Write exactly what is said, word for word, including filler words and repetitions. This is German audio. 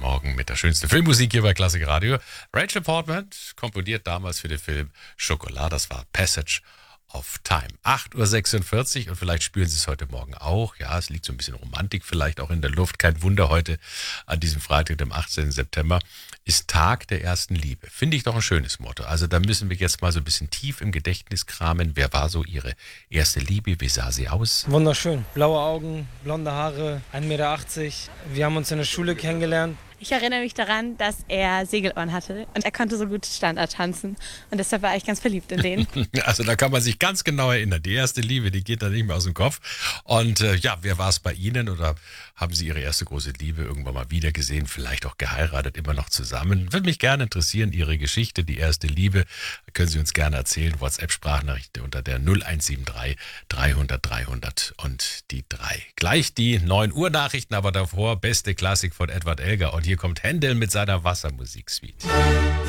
Morgen mit der schönsten Filmmusik hier bei Klassik Radio. Rachel Portman komponiert damals für den Film Schokolade, das war Passage of Time. acht Uhr sechsundvierzig und vielleicht spüren Sie es heute Morgen auch. Ja, es liegt so ein bisschen Romantik vielleicht auch in der Luft. Kein Wunder, heute an diesem Freitag, dem achtzehnten September, ist Tag der ersten Liebe. Finde ich doch ein schönes Motto. Also da müssen wir jetzt mal so ein bisschen tief im Gedächtnis kramen. Wer war so Ihre erste Liebe? Wie sah sie aus? Wunderschön. Blaue Augen, blonde Haare, ein Meter achtzig. Wir haben uns in der Schule kennengelernt. Ich erinnere mich daran, dass er Segelohren hatte und er konnte so gut Standard tanzen und deshalb war ich ganz verliebt in den. Also da kann man sich ganz genau erinnern. Die erste Liebe, die geht da nicht mehr aus dem Kopf. Und äh, ja, wer war es bei Ihnen oder haben Sie Ihre erste große Liebe irgendwann mal wieder gesehen, vielleicht auch geheiratet, immer noch zusammen? Würde mich gerne interessieren, Ihre Geschichte, die erste Liebe. Können Sie uns gerne erzählen. WhatsApp-Sprachnachricht unter der null eins sieben drei dreihundert dreihundert und die drei. Gleich die neun Uhr Nachrichten, aber davor beste Klassik von Edward Elgar. Und hier kommt Händel mit seiner Wassermusiksuite.